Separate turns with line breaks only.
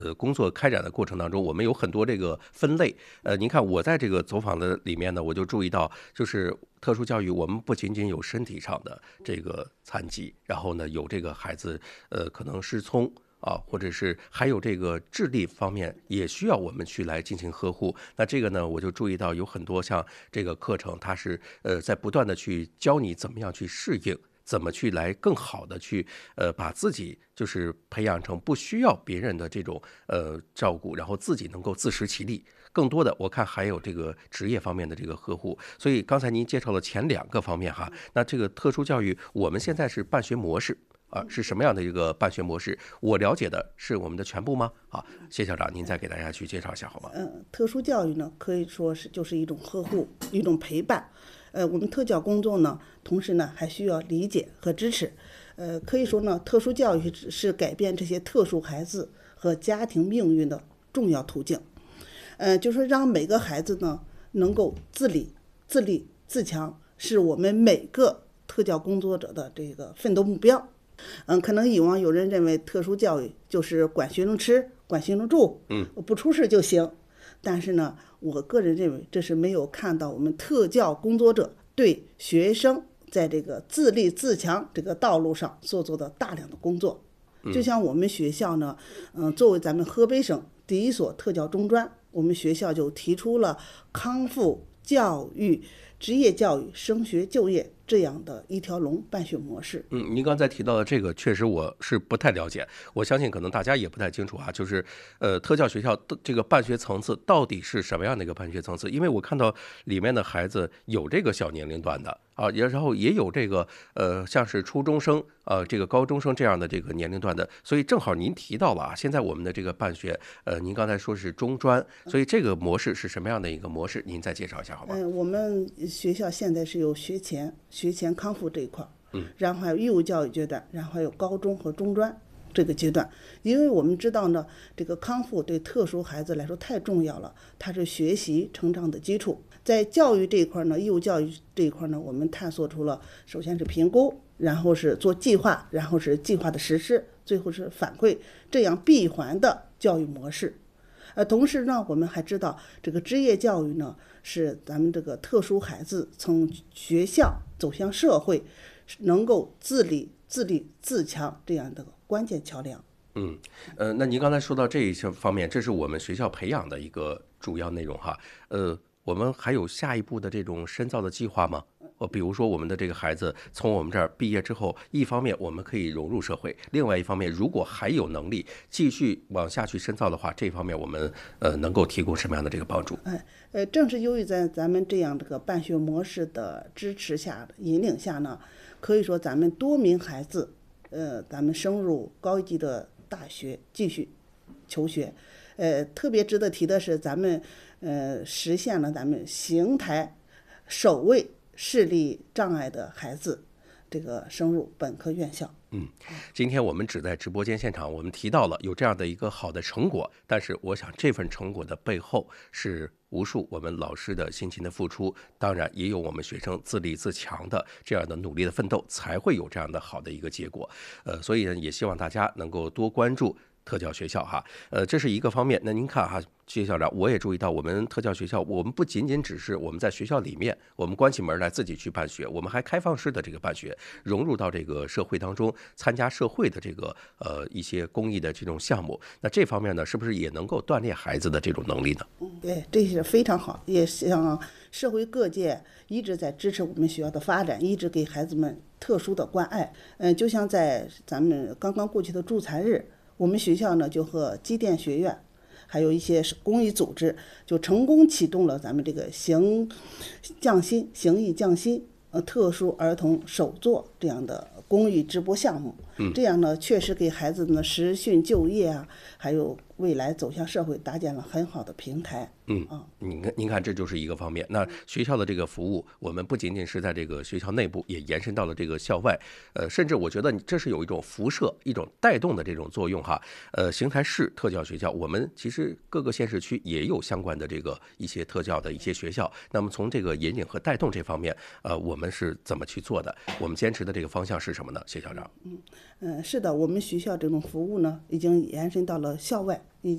工作开展的过程当中，我们有很多这个分类。您看我在这个走访的里面呢，我就注意到，就是特殊教育，我们不仅仅有身体上的这个残疾，然后呢有这个孩子可能失聪。啊，或者是还有这个智力方面也需要我们去来进行呵护。那这个呢，我就注意到有很多像这个课程，它是在不断的去教你怎么样去适应。怎么去来更好的去把自己就是培养成不需要别人的这种照顾，然后自己能够自食其力。更多的我看还有这个职业方面的这个呵护。所以刚才您介绍了前2个方面哈，那这个特殊教育我们现在是办学模式。是什么样的一个办学模式？我了解的是我们的全部吗？好，谢校长，您再给大家去介绍一下好吗？
特殊教育呢，可以说就是一种呵护，一种陪伴。我们特教工作呢，同时呢还需要理解和支持。可以说呢，特殊教育是改变这些特殊孩子和家庭命运的重要途径。就是让每个孩子呢能够自理、自立、自强，是我们每个特教工作者的这个奋斗目标。可能以往有人认为特殊教育就是管学生吃、管学生住，不出事就行。但是呢，我个人认为这是没有看到我们特教工作者对学生在这个自立自强这个道路上所做的大量的工作。就像我们学校呢，作为咱们河北省第1所特教中专，我们学校就提出了康复教育、职业教育、升学就业这样的一条龙办学模式。
您刚才提到的这个，确实我是不太了解，我相信可能大家也不太清楚啊。就是特教学校的这个办学层次到底是什么样的一个办学层次？因为我看到里面的孩子有这个小年龄段的啊，然后也有这个像是初中生这个高中生这样的这个年龄段的，所以正好您提到了啊，现在我们的这个办学您刚才说是中专，所以这个模式是什么样的一个模式？您再介绍一下好吗？
我们学校现在是有学前康复这一块，然后还有义务教育阶段，然后还有高中和中专这个阶段。因为我们知道呢，这个康复对特殊孩子来说太重要了，它是学习成长的基础。在教育这一块呢，义务教育这一块呢，我们探索出了首先是评估，然后是做计划，然后是计划的实施，最后是反馈，这样闭环的教育模式。同时呢，我们还知道这个职业教育呢，是咱们这个特殊孩子从学校走向社会，能够自理、自立、自强这样的关键桥梁。
那您刚才说到这一些方面，这是我们学校培养的一个主要内容哈。我们还有下一步的这种深造的计划吗？比如说我们的这个孩子从我们这儿毕业之后，一方面我们可以融入社会，另外一方面如果还有能力继续往下去深造的话，这方面我们能够提供什么样的这个帮助？
正是由于在咱们这样这个办学模式的支持下、引领下呢，可以说咱们多名孩子，咱们升入高一级的大学继续求学。特别值得提的是，咱们实现了咱们邢台首位视力障碍的孩子这个升入本科院校。
今天我们只在直播间现场，我们提到了有这样的一个好的成果，但是我想这份成果的背后是无数我们老师的辛勤的付出，当然也有我们学生自立自强的这样的努力的奋斗，才会有这样的好的一个结果。所以呢，也希望大家能够多关注特教学校哈，这是一个方面。那您看哈，谢校长，我也注意到我们特教学校，我们不仅仅只是我们在学校里面，我们关起门来自己去办学，我们还开放式的这个办学，融入到这个社会当中，参加社会的这个一些公益的这种项目。那这方面呢，是不是也能够锻炼孩子的这种能力呢？
对，这是非常好，也向社会各界一直在支持我们学校的发展，一直给孩子们特殊的关爱。就像在咱们刚刚过去的助残日，我们学校呢就和机电学院还有一些公益组织就成功启动了咱们这个行义匠心特殊儿童手作这样的公益直播项目。这样呢确实给孩子们实训就业啊，还有未来走向社会搭建了很好的平台。
您看，这就是一个方面。那学校的这个服务，我们不仅仅是在这个学校内部，也延伸到了这个校外。甚至我觉得这是有一种辐射、一种带动的这种作用哈。邢台市特教学校，我们其实各个县市区也有相关的这个一些特教的一些学校。那么从这个引领和带动这方面，我们是怎么去做的？我们坚持的这个方向是什么呢？谢校长？
是的，我们学校这种服务呢，已经延伸到了校外。